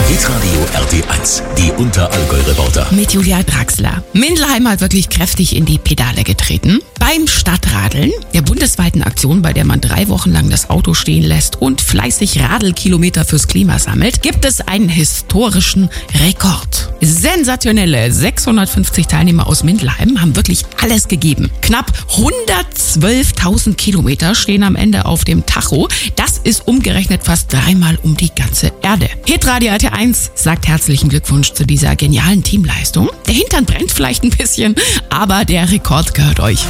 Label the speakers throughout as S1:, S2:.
S1: Hitradio RT1, die Unterallgäu-Reporter.
S2: Mit Julia Draxler. Mindelheim hat wirklich kräftig in die Pedale getreten. Beim Stadtradeln, der bundesweiten Aktion, bei der man 3 Wochen lang das Auto stehen lässt und fleißig Radelkilometer fürs Klima sammelt, gibt es einen historischen Rekord. Sensationelle 650 Teilnehmer aus Mindelheim haben wirklich alles gegeben. Knapp 112.000 Kilometer stehen am Ende auf dem Tacho. Das ist umgerechnet fast 3-mal um die ganze Erde. Hitradio RT1 sagt herzlichen Glückwunsch zu dieser genialen Teamleistung. Der Hintern brennt vielleicht ein bisschen, aber der Rekord gehört euch.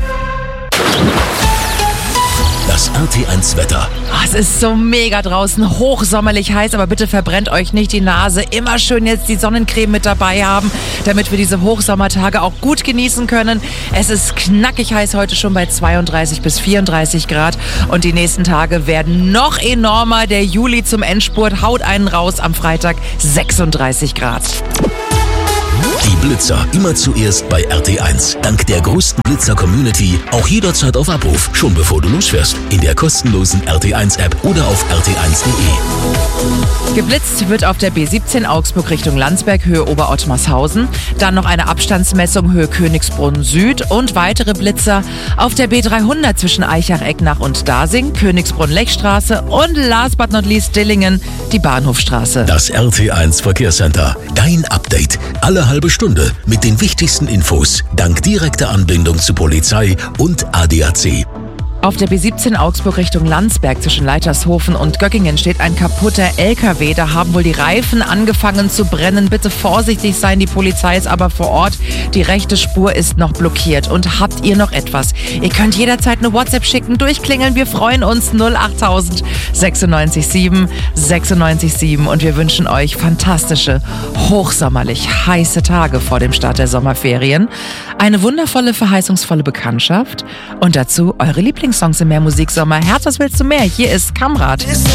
S1: Das RT1-Wetter.
S3: Es ist so mega draußen, hochsommerlich heiß, aber bitte verbrennt euch nicht die Nase. Immer schön jetzt die Sonnencreme mit dabei haben, damit wir diese Hochsommertage auch gut genießen können. Es ist knackig heiß heute schon bei 32 bis 34 Grad und die nächsten Tage werden noch enormer. Der Juli zum Endspurt haut einen raus, am Freitag 36 Grad.
S1: Die Blitzer immer zuerst bei RT1. Dank der größten Blitzer-Community auch jederzeit auf Abruf. Schon bevor du losfährst. In der kostenlosen RT1-App oder auf rt1.de.
S3: Geblitzt wird auf der B17 Augsburg Richtung Landsberg, Höhe Oberottmarshausen. Dann noch eine Abstandsmessung Höhe Königsbrunn Süd und weitere Blitzer auf der B300 zwischen Eichach-Ecknach und Dasing, Königsbrunn-Lechstraße und last but not least Dillingen, die Bahnhofstraße.
S1: Das RT1 Verkehrscenter. Dein Update. Alle halbe Stunde mit den wichtigsten Infos. Dank direkter Anbindung zu Polizei und ADAC.
S3: Auf der B17 Augsburg Richtung Landsberg zwischen Leitershofen und Göckingen steht ein kaputter LKW. Da haben wohl die Reifen angefangen zu brennen. Bitte vorsichtig sein, die Polizei ist aber vor Ort. Die rechte Spur ist noch blockiert. Und habt ihr noch etwas? Ihr könnt jederzeit eine WhatsApp schicken, durchklingeln. Wir freuen uns 08000 96 7 96 7. Und wir wünschen euch fantastische, hochsommerlich heiße Tage vor dem Start der Sommerferien. Eine wundervolle, verheißungsvolle Bekanntschaft. Und dazu eure Lieblingssongs im Mehr Musiksommer. Herz, was willst du mehr? Hier ist Kamrat.